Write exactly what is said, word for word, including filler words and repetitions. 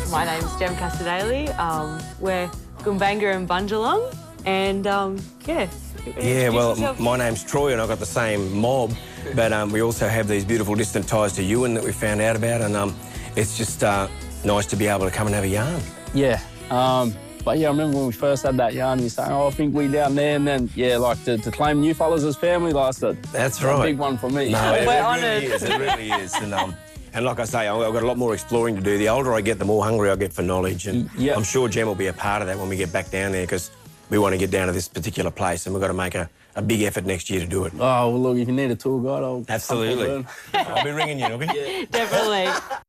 My name's Jem Casadale. Um, we're Goombanga and Bundjalung, and um, yeah. Yeah, well, my name's Troy and I've got the same mob, but um, we also have these beautiful distant ties to Ewan that we found out about, and um, it's just uh, nice to be able to come and have a yarn. Yeah, um, but yeah, I remember when we first had that yarn, you saying, oh, I think we down there, and then, yeah, like, to, to claim new fellas as family, like, that's a, That's a right. big one for me. No, it, We're it honoured. really is, it really is. And, um, and like I say, I've got a lot more exploring to do. The older I get, the more hungry I get for knowledge, and Yep. I'm sure Jem will be a part of that when we get back down there, because we want to get down to this particular place, and we've got to make a, a big effort next year to do it. Oh, well, look, if you need a tour guide, I'll... Absolutely. I'll I'll be ringing you, okay? Definitely.